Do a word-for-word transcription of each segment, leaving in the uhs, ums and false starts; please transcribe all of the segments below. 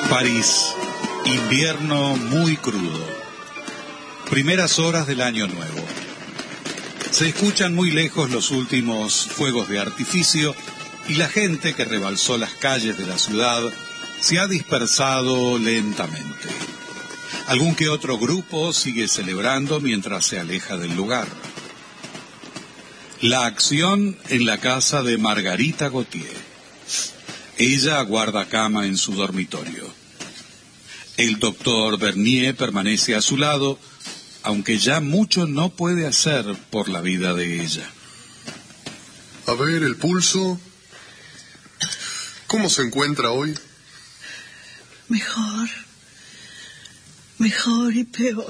París, invierno muy crudo. Primeras horas del año nuevo. Se escuchan muy lejos los últimos fuegos de artificio y la gente que rebalsó las calles de la ciudad se ha dispersado lentamente. Algún que otro grupo sigue celebrando mientras se aleja del lugar. La acción en la casa de Margarita Gautier. Ella aguarda cama en su dormitorio. El doctor Bernier permanece a su lado, aunque ya mucho no puede hacer por la vida de ella. A ver, el pulso. ¿Cómo se encuentra hoy? Mejor. Mejor y peor.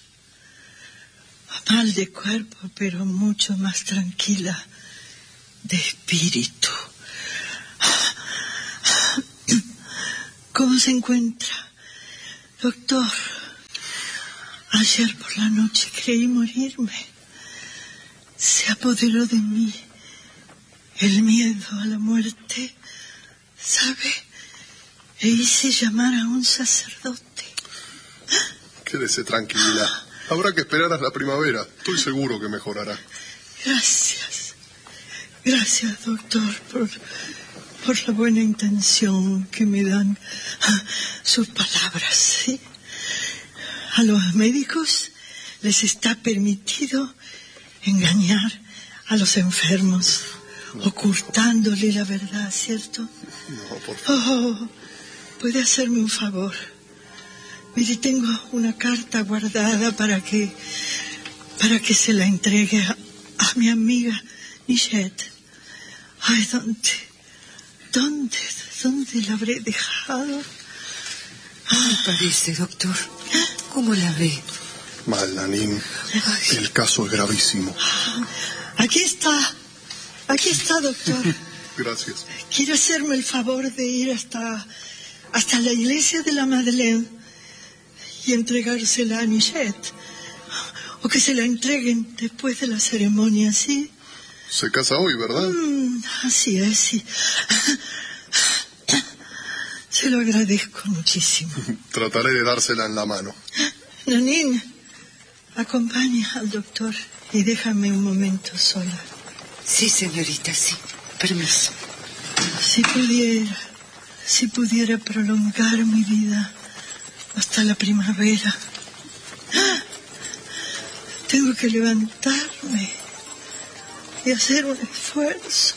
Mal de cuerpo, pero mucho más tranquila de espíritu. ¿Cómo se encuentra, doctor? Ayer por la noche creí morirme. Se apoderó de mí el miedo a la muerte, ¿sabe? E hice llamar a un sacerdote. Quédese tranquila. Habrá que esperar hasta la primavera. Estoy seguro que mejorará. Gracias. Gracias, doctor, por, por la buena intención que me dan sus palabras, ¿sí? A los médicos les está permitido engañar a los enfermos, no, ocultándole la verdad, ¿cierto? No, por favor. Oh, ¿puede hacerme un favor? Mire, tengo una carta guardada para que para que se la entregue a, a mi amiga Nichette. Ay, ¿dónde? ¿Dónde? ¿Dónde la habré dejado? Me parece, doctor. ¿Cómo la ve? Mal, Nanín. El caso es gravísimo. Aquí está. Aquí está, doctor. Gracias. ¿Quiere hacerme el favor de ir hasta, hasta la iglesia de la Madeleine y entregársela a Nichette? O que se la entreguen después de la ceremonia, ¿sí? Se casa hoy, ¿verdad? Mm, así es, sí. Se lo agradezco muchísimo. Trataré de dársela en la mano. Nanín, acompaña al doctor y déjame un momento sola. Sí, señorita, sí. Permiso. Si pudiera, si pudiera prolongar mi vida hasta la primavera. Tengo que levantarme y hacer un esfuerzo.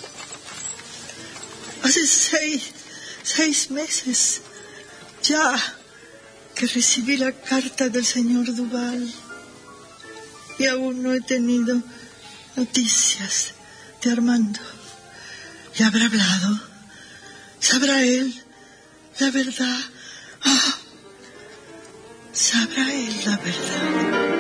Hace seis, seis meses ya que recibí la carta del señor Duval y aún no he tenido noticias de Armando. ¿Le habrá hablado? ¿Sabrá él la verdad? Oh, ¿sabrá él la verdad?